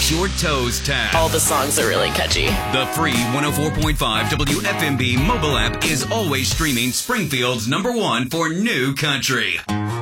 Get your toes tapped. All the songs are really catchy. The free 104.5 WFMB mobile app is always streaming Springfield's #1 for new country.